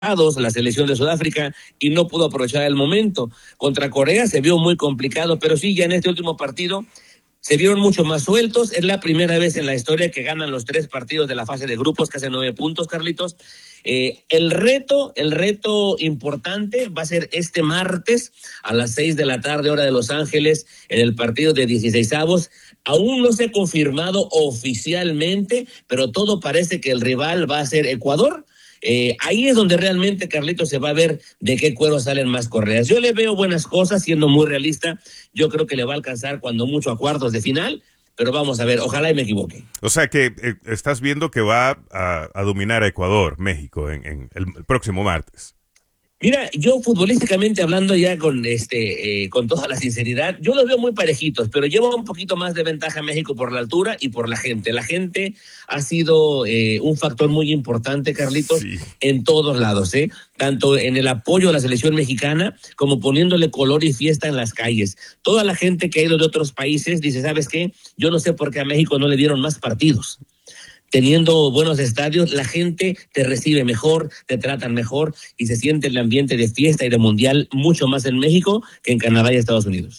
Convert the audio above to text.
la selección de Sudáfrica, y no pudo aprovechar el momento. Contra Corea se vio muy complicado, pero sí, ya en este último partido se vieron mucho más sueltos. Es la primera vez en la historia que ganan los 3 partidos de la fase de grupos, que hacen 9 puntos, Carlitos. El reto importante va a ser este martes a las 6 de la tarde, hora de Los Ángeles, en el partido de 16avos. Aún no se ha confirmado oficialmente, pero todo parece que el rival va a ser Ecuador. Ahí es donde realmente, Carlitos, se va a ver de qué cuero salen más correas. Yo le veo buenas cosas, siendo muy realista. Yo creo que le va a alcanzar cuando mucho a cuartos de final, pero vamos a ver, ojalá y me equivoque. O sea que estás viendo que va a dominar a Ecuador, México, en el próximo martes. Mira, yo futbolísticamente hablando ya con toda la sinceridad, yo los veo muy parejitos, pero lleva un poquito más de ventaja México por la altura y por la gente. La gente ha sido un factor muy importante, Carlitos, Sí. en todos lados, tanto en el apoyo a la selección mexicana como poniéndole color y fiesta en las calles. Toda la gente que ha ido de otros países dice, ¿sabes qué? Yo no sé por qué a México no le dieron más partidos. Teniendo buenos estadios, la gente te recibe mejor, te tratan mejor y se siente el ambiente de fiesta y de mundial mucho más en México que en Canadá y Estados Unidos.